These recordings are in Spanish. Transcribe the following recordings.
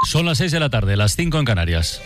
Son las 6 de la tarde, las 5 en Canarias.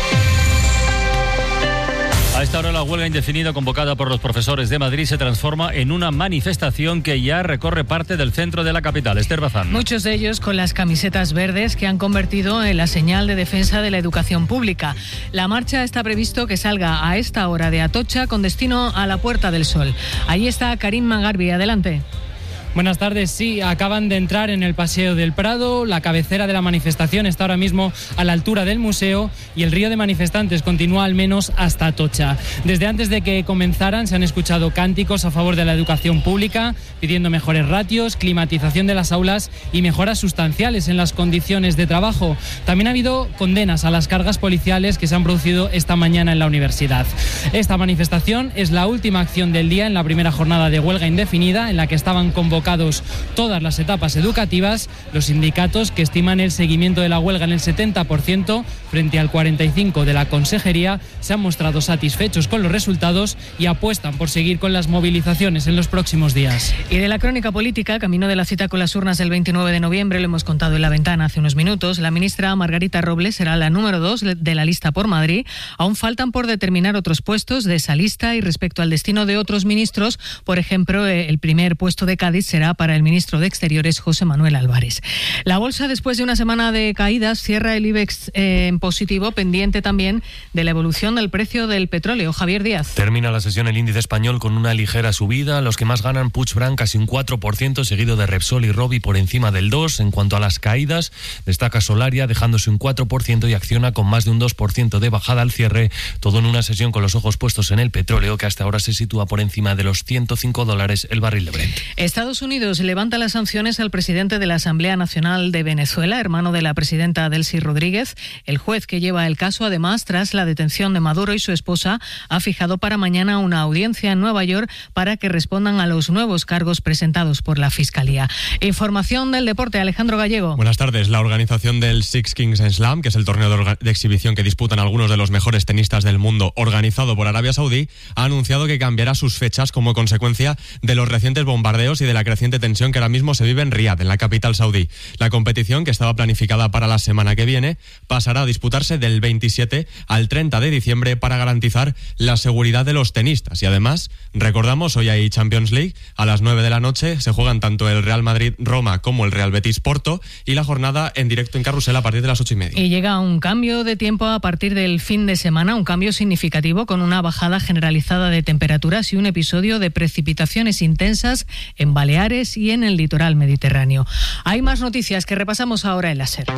A esta hora la huelga indefinida convocada por los profesores de Madrid se transforma en una manifestación que ya recorre parte del centro de la capital. Esther Bazán. Muchos de ellos con las camisetas verdes que han convertido en la señal de defensa de la educación pública. La marcha está previsto que salga a esta hora de Atocha con destino a la Puerta del Sol. Ahí está Karim Mangarbi. Adelante. Buenas tardes. Sí, acaban de entrar en el Paseo del Prado. La cabecera de la manifestación está ahora mismo a la altura del museo y el río de manifestantes continúa al menos hasta Atocha. Desde antes de que comenzaran se han escuchado cánticos a favor de la educación pública, pidiendo mejores ratios, climatización de las aulas y mejoras sustanciales en las condiciones de trabajo. También ha habido condenas a las cargas policiales que se han producido esta mañana en la universidad. Esta manifestación es la última acción del día en la primera jornada de huelga indefinida en la que estaban convocados todas las etapas educativas. Los sindicatos, que estiman el seguimiento de la huelga en el 70% frente al 45% de la Consejería, se han mostrado satisfechos con los resultados y apuestan por seguir con las movilizaciones en los próximos días. Y de la crónica política, camino de la cita con las urnas del 29 de noviembre, lo hemos contado en La Ventana hace unos minutos, la ministra Margarita Robles será la número 2 de la lista por Madrid. Aún faltan por determinar otros puestos de esa lista y respecto al destino de otros ministros, por ejemplo, el primer puesto de Cádiz será para el ministro de Exteriores, José Manuel Álvarez. La bolsa, después de una semana de caídas, cierra el IBEX en positivo, pendiente también de la evolución del precio del petróleo. Javier Díaz. Termina la sesión el índice español con una ligera subida. Los que más ganan, Puigdemont casi un 4%, seguido de Repsol y Robi por encima del 2%. En cuanto a las caídas, destaca Solaria dejándose un 4% y Acciona con más de un 2% de bajada al cierre. Todo en una sesión con los ojos puestos en el petróleo, que hasta ahora se sitúa por encima de los $105 el barril de Brent. Estados Unidos levanta las sanciones al presidente de la Asamblea Nacional de Venezuela, hermano de la presidenta Delcy Rodríguez. El juez que lleva el caso, además, tras la detención de Maduro y su esposa, ha fijado para mañana una audiencia en Nueva York para que respondan a los nuevos cargos presentados por la Fiscalía. Información del deporte, Alejandro Gallego. Buenas tardes. La organización del Six Kings Slam, que es el torneo de exhibición que disputan algunos de los mejores tenistas del mundo, organizado por Arabia Saudí, ha anunciado que cambiará sus fechas como consecuencia de los recientes bombardeos y de la creciente tensión que ahora mismo se vive en Riad, en la capital saudí. La competición, que estaba planificada para la semana que viene, pasará a disputarse del 27 al 30 de diciembre para garantizar la seguridad de los tenistas. Y además, recordamos, hoy hay Champions League. A las 9 de la noche se juegan tanto el Real Madrid-Roma como el Real Betis-Porto, y la jornada en directo en Carrusel a partir de las 8:30. Y llega un cambio de tiempo a partir del fin de semana, un cambio significativo con una bajada generalizada de temperaturas y un episodio de precipitaciones intensas en Baleares y en el litoral mediterráneo. Hay más noticias que repasamos ahora en la SER.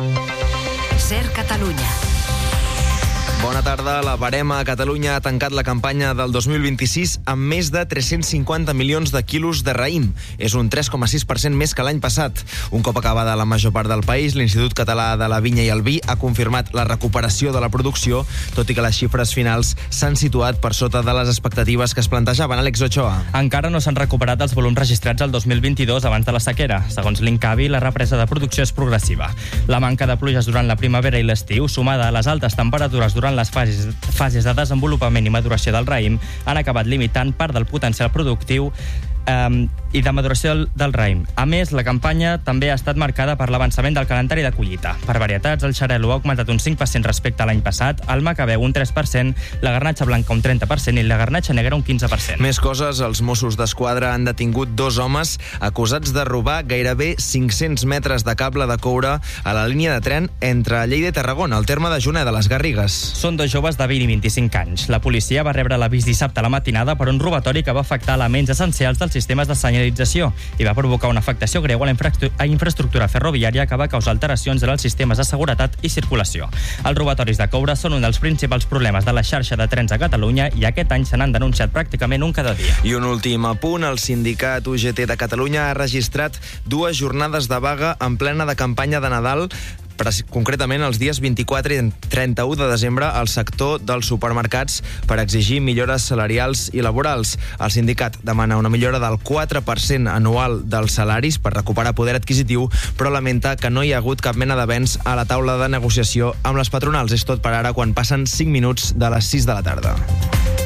SER Catalunya. Bona tarda. La Barema a Catalunya ha tancat la campanya del 2026 amb més de 350 milions de quilos de raïm. És un 3,6% més que l'any passat. Un cop acabada la major part del país, l'Institut Català de la Vinya i el Vi ha confirmat la recuperació de la producció, tot i que les xifres finals s'han situat per sota de les expectatives que es plantejaven. Àlex Ochoa. Encara no s'han recuperat els volums registrats el 2022 abans de la sequera. Segons l'Incavi, la represa de producció és progressiva. La manca de pluges durant la primavera i l'estiu, sumada a les altes temperatures durant les fases de desenvolupament i maduració del raïm, han acabat limitant part del potencial productiu i de maduració del raïm. A més, la campanya també ha estat marcada per l'avançament del calendari de collita. Per varietats, el xarel·lo ha augmentat un 5% respecte a l'any passat, el macabeu un 3%, la garnatxa blanca un 30% i la garnatxa negra un 15%. Més coses, els Mossos d'Esquadra han detingut 2 homes acusats de robar gairebé 500 metres de cable de coure a la línia de tren entre Lleida i Tarragona, al terme de Juneda de les Garrigues. Són 2 joves de 20 i 25 anys. La policia va rebre l'avís dissabte a la matinada per un robatori que va afectar elements essencials dels sistemes de senyalització i va provocar una afectació greu a la infraestructura ferroviària que va causar alteracions en els sistemes de seguretat i circulació. Els robatoris de coure són un dels principals problemes de la xarxa de trens a Catalunya i aquest any se n'han denunciat pràcticament un cada dia. I un últim apunt, el sindicat UGT de Catalunya ha registrat 2 jornades de vaga en plena de campanya de Nadal, concretament els dies 24 i 31 de desembre al sector dels supermercats per exigir millores salarials i laborals. El sindicat demana una millora del 4% anual dels salaris per recuperar poder adquisitiu, però lamenta que no hi ha hagut cap mena d'avenç a la taula de negociació amb les patronals. És tot per ara, quan passen 5 minuts de les 6 de la tarda.